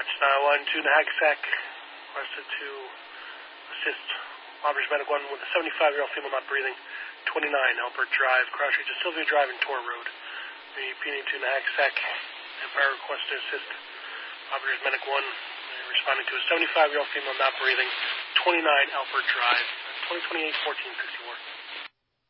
Watch 911 to Hackensack. Requested to assist Robbers Medic 1 with a 75-year-old female not breathing. 29 Albert Drive, cross street to Sylvia Drive and Tor Road. Repeating to Hackensack. Empire request to assist Robbers Medic 1. Responding to a 75-year-old female not breathing. 29 Albert Drive. 2028-1464.